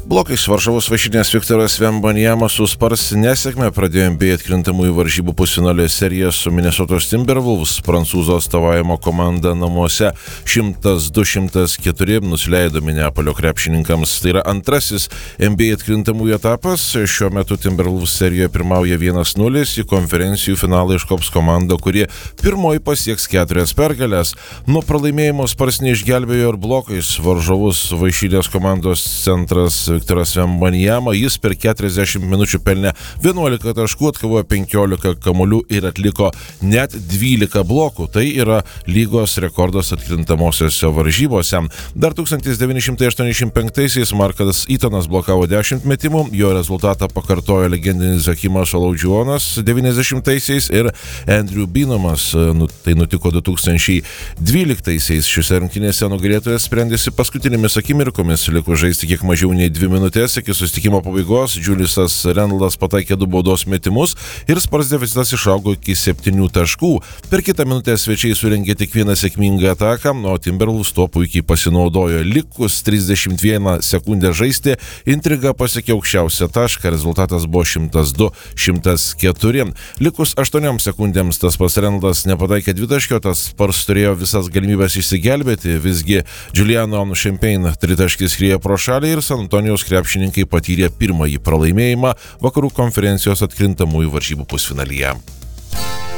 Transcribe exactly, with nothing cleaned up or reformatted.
Blokais Varšuvos Vašinės Viktoras Wembanyama su Spurs nesėkme pradėjo N B A atkrintamųjų varžybų pusfinalio seriją su Minnesotos Timberwolves. Prancūzų atstovaujama komanda namuose šimtas du šimtas keturi nusileido Mineapolio krepšininkams. Tai yra antrasis N B A atkrintamųjų etapas. Šiuo metu Timberwolves serijoje pirmauja vienas nulis, į konferencijų finalą iškops komanda, kuri pirmoji pasieks keturias pergalės. Nuo pralaimėjimo Spurs neišgelbėjo ir Blokais Varžovus Vašinės komandos centras Viktoras Wembanyama. Jis per keturiasdešimt minučių pelnė vienuolika taškų, atkovojo penkiolika kamuolių ir atliko net dvylika blokų. Tai yra lygos rekordas atkrintamosiose varžybose. Dar tūkstantis devyni šimtai aštuoniasdešimt penktaisiais Markas Itonas blokavo dešimt metimų, jo rezultatą pakartojo legendinis Hakimas Olajuwonas devyniasdešimtaisiais ir Andrew Binomas. Nu, tai nutiko du tūkstančiai dvyliktaisiais. Šiose rungtynėse nugalėtojas sprendėsi paskutinėmis akimirkomis, likus žaisti kiek mažiau nei dvi minutės iki susitikimo pabaigos. Juliusas Randlas pataikė du baudos metimus ir Spurs deficitas išaugo iki septynių taškų. Per kitą minutę svečiai surengė tik vieną sėkmingą ataką, o Timberwolves tuo puikiai pasinaudojo. Likus trisdešimt vieną sekundę žaisti, intriga pasiekė aukščiausią tašką, rezultatas buvo šimtas du šimtas keturi. Likus aštuonioms sekundėms tas pats Randlas nepataikė dvitaškio, tas Spurs turėjo visas galimybės išsigelbėti, visgi Juliano Champagne tritaškis skriejo pro šalį ir San Antonijos krepšininkai patyrė pirmąjį pralaimėjimą vakarų konferencijos atkrintamųjų varžybų pusfinalyje.